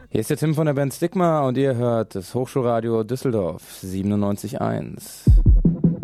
Hier ist der Tim von der Band Stigma und ihr hört das Hochschulradio Düsseldorf 97.1.